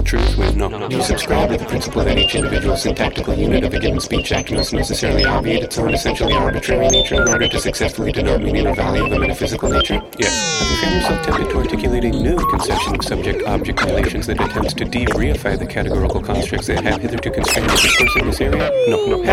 truth when no. Do you subscribe to the principle that each individual syntactical unit of a given speech act must necessarily obviate its own essentially arbitrary nature in order to successfully denote meaning or value of a metaphysical nature? Yes. Have you found yourself tempted to articulate a new conception of subject-object relations that attempts to de-reify the categorical constructs that have hitherto constrained the discourse in this area? No.